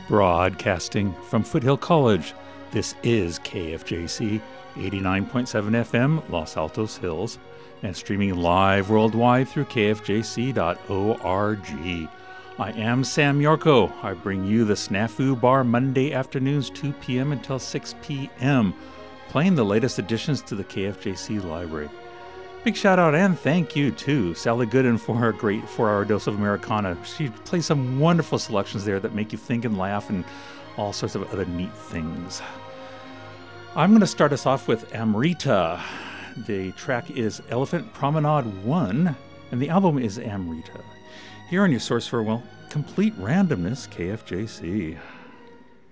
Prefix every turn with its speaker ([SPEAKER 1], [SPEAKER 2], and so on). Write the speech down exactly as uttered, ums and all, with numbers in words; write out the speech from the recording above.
[SPEAKER 1] Broadcasting from Foothill College, this is K F J C eighty-nine point seven F M, Los Altos Hills, and streaming live worldwide through K F J C dot org. I am Sam Yorko. I bring you the Snafu Bar Monday afternoons, two p.m. until six p.m., playing the latest additions to the K F J C library. Big shout out and thank you to Sally Gooden for her great four-hour dose of Americana. She plays some wonderful selections there that make you think and laugh and all sorts of other neat things. I'm going to start us off with Amrita. The track is Elephant Promenade one, and the album is Amrita. Here on your source for, well, complete randomness, K F J C.